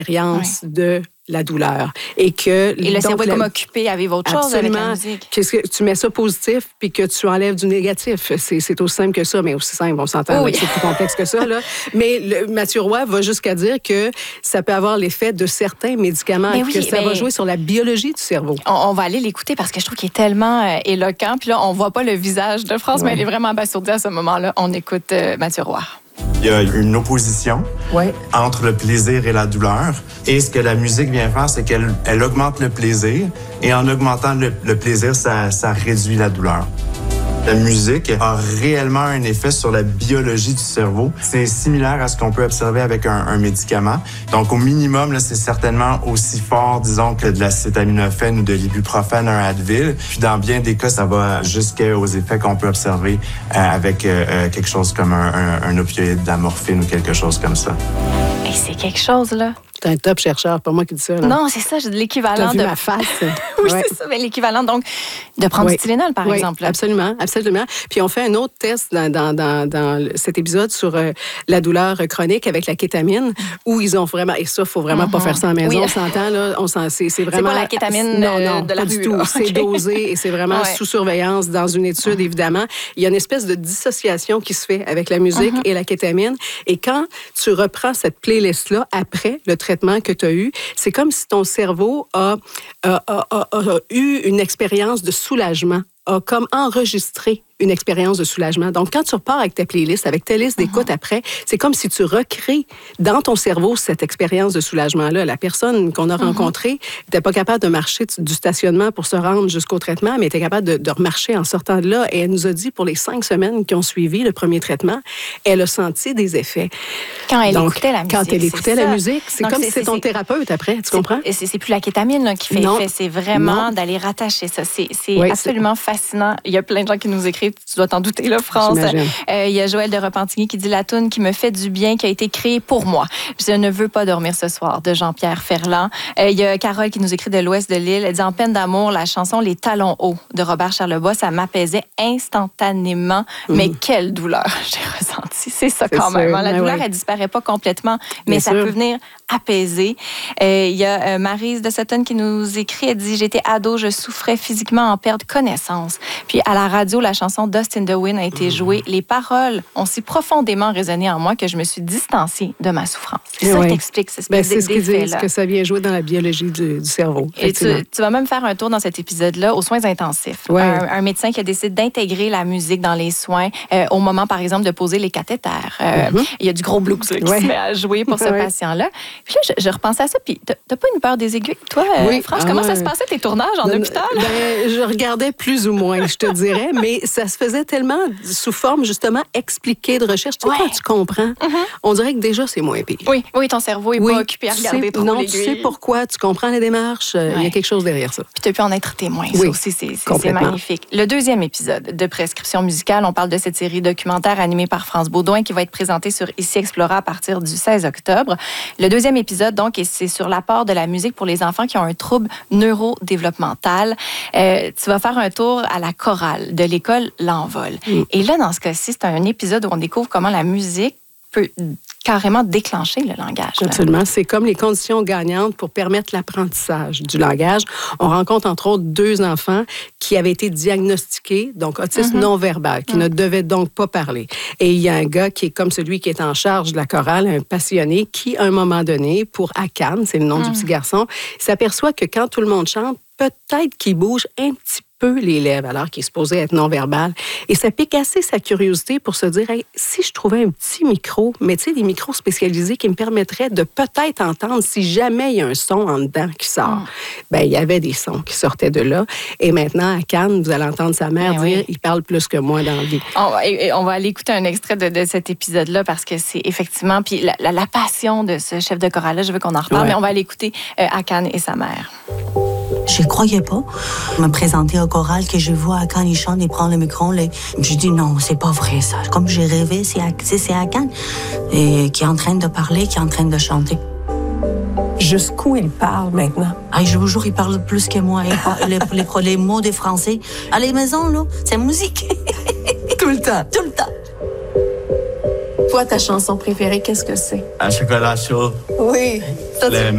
l'expérience de la douleur. Et le cerveau est comme occupé à vivre autre chose avec la musique. Que tu mets ça positif puis que tu enlèves du négatif. C'est aussi simple que ça, mais aussi simple, on s'entend, c'est plus complexe que ça. Là. Mais Mathieu Roy va jusqu'à dire que ça peut avoir l'effet de certains médicaments et que ça va jouer sur la biologie du cerveau. On va aller l'écouter parce que je trouve qu'il est tellement éloquent. Puis là, on voit pas le visage de France, mais elle est vraiment abasourdie à ce moment-là. On écoute Mathieu Roy. Il y a une opposition entre le plaisir et la douleur. Et ce que la musique vient faire, c'est qu'elle augmente le plaisir. Et en augmentant le plaisir, ça réduit la douleur. La musique a réellement un effet sur la biologie du cerveau. C'est similaire à ce qu'on peut observer avec un médicament. Donc, au minimum, là, c'est certainement aussi fort, disons, que de l'acétaminophène ou de l'ibuprofène, un Advil. Puis, dans bien des cas, ça va jusqu'aux effets qu'on peut observer avec quelque chose comme un opioïde, de la morphine ou quelque chose comme ça. Et c'est quelque chose, là. C'est un top chercheur, pas moi qui dis ça. Là. Non, c'est ça, j'ai de l'équivalent. T'as vu ma face? Oui, c'est ça, mais l'équivalent, donc, de prendre du Tylenol, par exemple. Là. Absolument, absolument. Puis on fait un autre test dans cet épisode sur la douleur chronique avec la kétamine, où ils ont vraiment, et ça, il faut vraiment pas faire ça à la maison, on s'entend, là, c'est vraiment... C'est pas la kétamine de la pas rue, du tout. Là. C'est dosé et c'est vraiment sous surveillance dans une étude, évidemment. Il y a une espèce de dissociation qui se fait avec la musique et la kétamine. Et quand tu reprends cette playlist-là après le traitement que tu as eu, c'est comme si ton cerveau a eu une expérience de soulagement, a comme enregistré une expérience de soulagement. Donc, quand tu repars avec ta playlist, avec ta liste d'écoute après, c'est comme si tu recrées dans ton cerveau cette expérience de soulagement-là. La personne qu'on a rencontrée n'était pas capable de marcher du stationnement pour se rendre jusqu'au traitement, mais était capable de remarcher en sortant de là. Et elle nous a dit, pour les 5 semaines qui ont suivi le premier traitement, elle a senti des effets. Quand elle écoutait la musique. Quand elle écoutait la musique, c'est comme si c'est ton thérapeute après, tu comprends? C'est plus la kétamine là, qui fait effet, c'est vraiment d'aller rattacher ça. C'est absolument fascinant. Il y a plein de gens qui nous écrivent, tu dois t'en douter, là, France. Il y a Joël de Repentigny qui dit la toune qui me fait du bien, qui a été créée pour moi. Je ne veux pas dormir ce soir, de Jean-Pierre Ferland. Il y a Carole qui nous écrit de l'Ouest de l'île. Elle dit en peine d'amour, la chanson Les Talons hauts de Robert Charlebois, ça m'apaisait instantanément. Mais quelle douleur j'ai ressentie. C'est ça quand même. La douleur, elle disparaît pas complètement, mais ça peut venir apaiser. Il y a Maryse de Sutton qui nous écrit, elle dit j'étais ado, je souffrais physiquement en perte connaissance. Puis à la radio, la chanson Dust in the Wind a été jouée. Les paroles ont si profondément résonné en moi que je me suis distanciée de ma souffrance. C'est ça qui explique ce c'est ce qu'ils disent, que ça vient jouer dans la biologie du cerveau. Et tu vas même faire un tour dans cet épisode-là aux soins intensifs. Un médecin qui a décidé d'intégrer la musique dans les soins au moment, par exemple, de poser les cathéters. Il y a du gros blues qui se met à jouer pour ce patient-là. Puis là, je repensais à ça. Puis t'as pas une peur des aiguilles, toi, France? Comment ça se passait, tes tournages en hôpital? Je regardais plus ou moins, je te dirais, mais ça se faisait tellement sous forme, justement, expliquée de recherche. Tu sais, quand tu comprends, on dirait que déjà, c'est moins pire. Oui, ton cerveau n'est pas occupé à regarder trop l'aiguille. Non, tu sais pourquoi, tu comprends la démarche, il y a quelque chose derrière ça. Puis tu as pu en être témoin, ça aussi, c'est magnifique. Le deuxième épisode de Prescription musicale, on parle de cette série documentaire animée par France Baudouin qui va être présentée sur Ici Explora à partir du 16 octobre. Le deuxième épisode, donc, c'est sur l'apport de la musique pour les enfants qui ont un trouble neurodéveloppemental. Tu vas faire un tour à la chorale de l'école L'Envol. Et là, dans ce cas-ci, c'est un épisode où on découvre comment la musique peut carrément déclencher le langage. Absolument. C'est comme les conditions gagnantes pour permettre l'apprentissage du langage. On rencontre, entre autres, 2 enfants qui avaient été diagnostiqués, donc autisme non-verbal, qui ne devaient donc pas parler. Et il y a un gars qui est comme celui qui est en charge de la chorale, un passionné, qui, à un moment donné, pour Akan, c'est le nom du petit garçon, s'aperçoit que quand tout le monde chante, peut-être qu'il bouge un petit peu les lèvres, alors qu'il est supposé être non-verbal. Et ça pique assez sa curiosité pour se dire, hey, si je trouvais un petit micro, mais tu sais, des micros spécialisés qui me permettraient de peut-être entendre si jamais il y a un son en dedans qui sort. Ben, il y avait des sons qui sortaient de là. Et maintenant, à Cannes, vous allez entendre sa mère dire, il parle plus que moi dans la vie. On va aller écouter un extrait de cet épisode-là parce que c'est effectivement, puis la passion de ce chef de chorale-là, je veux qu'on en reparle, mais on va aller écouter Akan et sa mère. Je croyais pas. Me présenter au choral que je vois Akan, il chante, il prend le micro. Je dis non, c'est pas vrai ça. Comme j'ai rêvé, c'est Akan qui est en train de parler, qui est en train de chanter. Jusqu'où il parle maintenant? Je vous jure, il parle plus que moi. Les mots des Français. À la maison, là, c'est musique. Tout le temps? Tout le temps. Toi, ta chanson préférée, qu'est-ce que c'est? Un chocolat chaud. Oui. Le